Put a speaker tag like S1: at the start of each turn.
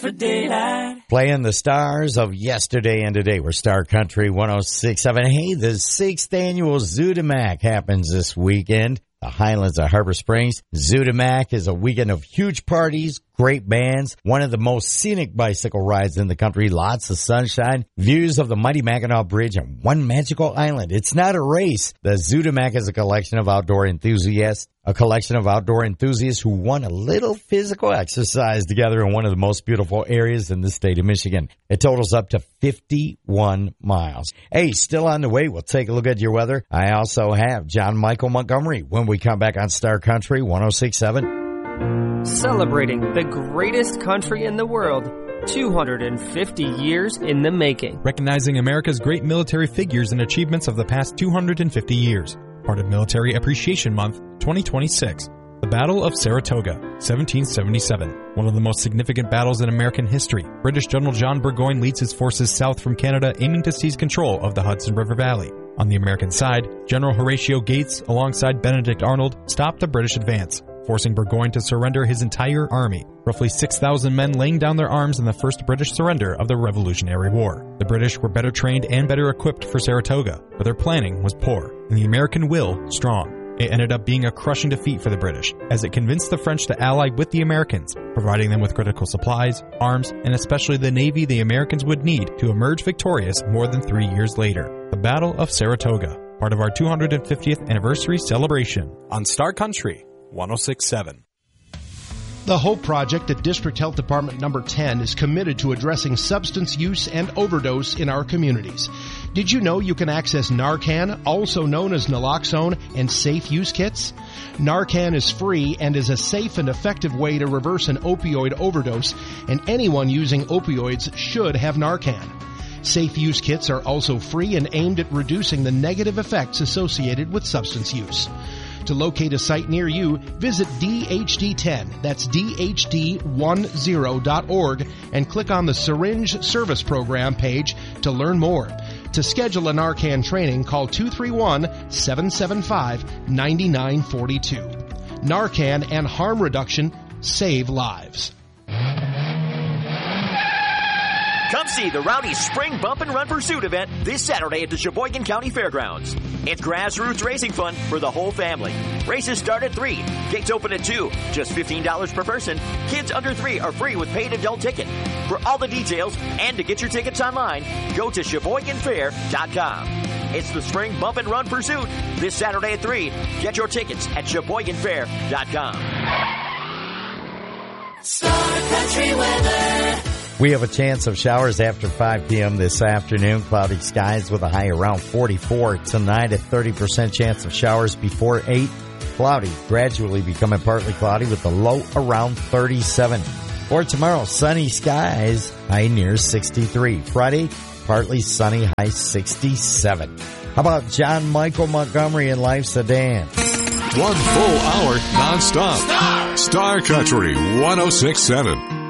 S1: for daylight.
S2: Playing the stars of yesterday and today. We're Star Country 106.7. Hey, the 6th annual Zoodimac happens this weekend. The Highlands of Harbor Springs. Zoodimac is a weekend of huge parties, great bands, one of the most scenic bicycle rides in the country, lots of sunshine, views of the mighty Mackinac Bridge, and one magical island. It's not a race. The Zoodimac is a collection of outdoor enthusiasts who want a little physical exercise together in one of the most beautiful areas in the state of Michigan. It totals up to 51 miles. Hey, still on the way. We'll take a look at your weather. I also have John Michael Montgomery when we come back on Star Country 106.7.
S3: Celebrating the greatest country in the world. 250 years in the making.
S4: Recognizing America's great military figures and achievements of the past 250 years. Part of Military Appreciation Month 2026. The Battle of Saratoga, 1777. One of the most significant battles in American history. British General John Burgoyne leads his forces south from Canada, aiming to seize control of the Hudson River Valley. On the American side, General Horatio Gates, alongside Benedict Arnold, stopped the British advance, forcing Burgoyne to surrender his entire army. Roughly 6,000 men laying down their arms in the first British surrender of the Revolutionary War. The British were better trained and better equipped for Saratoga, but their planning was poor, and the American will strong. It ended up being a crushing defeat for the British, as it convinced the French to ally with the Americans, providing them with critical supplies, arms, and especially the navy the Americans would need to emerge victorious more than 3 years later. The Battle of Saratoga, part of our 250th anniversary celebration on Star Country 106.7.
S5: The Hope Project at District Health Department number 10 is committed to addressing substance use and overdose in our communities. Did you know you can access Narcan, also known as naloxone, and safe use kits? Narcan is free and is a safe and effective way to reverse an opioid overdose, and anyone using opioids should have Narcan. Safe use kits are also free and aimed at reducing the negative effects associated with substance use. To locate a site near you, visit DHD10, that's DHD10.org, and click on the Syringe Service Program page to learn more. To schedule a Narcan training, call 231-775-9942. Narcan and harm reduction save lives.
S6: Come see the Rowdy Spring Bump and Run Pursuit event this Saturday at the Sheboygan County Fairgrounds. It's grassroots racing fun for the whole family. Races start at 3. Gates open at 2. Just $15 per person. Kids under 3 are free with paid adult ticket. For all the details and to get your tickets online, go to SheboyganFair.com. It's the Spring Bump and Run Pursuit this Saturday at 3. Get your tickets at SheboyganFair.com.
S1: Star Country weather.
S2: We have a chance of showers after 5 p.m. this afternoon. Cloudy skies with a high around 44. Tonight, a 30% chance of showers before 8. Cloudy, gradually becoming partly cloudy with a low around 37. For tomorrow, sunny skies, high near 63. Friday, partly sunny, high 67. How about John Michael Montgomery in Life's a Dance?
S7: 1 full hour nonstop. Star Country 106.7.